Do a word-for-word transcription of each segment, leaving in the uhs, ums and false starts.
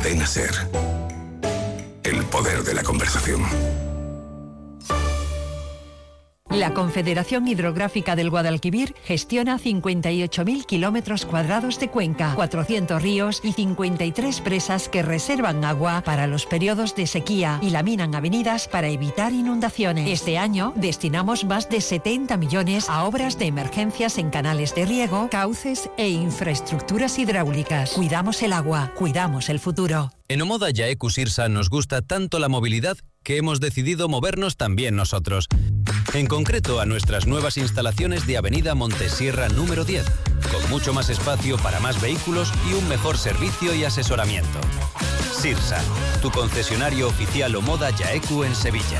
Cadena SER. El poder de la conversación. La Confederación Hidrográfica del Guadalquivir gestiona cincuenta y ocho mil kilómetros cuadrados de cuenca, cuatrocientos ríos y cincuenta y tres presas que reservan agua para los periodos de sequía y laminan avenidas para evitar inundaciones. Este año destinamos más de setenta millones a obras de emergencias en canales de riego, cauces e infraestructuras hidráulicas. Cuidamos el agua, cuidamos el futuro. En Omoda Yaeku Sirsa nos gusta tanto la movilidad que hemos decidido movernos también nosotros. En concreto a nuestras nuevas instalaciones de Avenida Montesierra número diez, con mucho más espacio para más vehículos y un mejor servicio y asesoramiento. Sirsa, tu concesionario oficial Omoda Yaeku en Sevilla.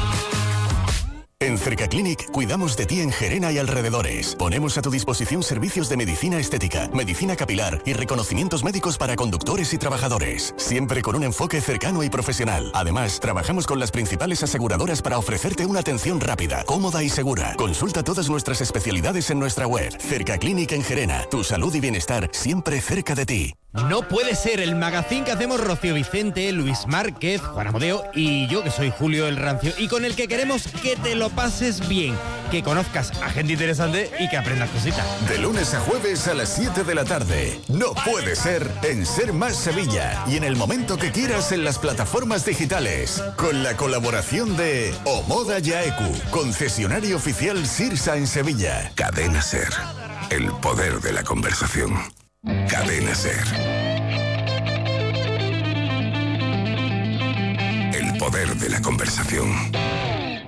En Cercaclinic cuidamos de ti en Gerena y alrededores. Ponemos a tu disposición servicios de medicina estética, medicina capilar y reconocimientos médicos para conductores y trabajadores. Siempre con un enfoque cercano y profesional. Además, trabajamos con las principales aseguradoras para ofrecerte una atención rápida, cómoda y segura. Consulta todas nuestras especialidades en nuestra web. Cercaclinic en Gerena. Tu salud y bienestar siempre cerca de ti. No puede ser, el magazín que hacemos Rocío Vicente, Luis Márquez, Juan Amodeo y yo, que soy Julio el Rancio, y con el que queremos que te lo pases bien, que conozcas a gente interesante y que aprendas cositas. De lunes a jueves a las siete de la tarde. No puede ser en Ser Más Sevilla y en el momento que quieras en las plataformas digitales. Con la colaboración de Omoda Yaeku, concesionario oficial Sirsa en Sevilla. Cadena SER. El poder de la conversación. Cadena SER. El poder de la conversación.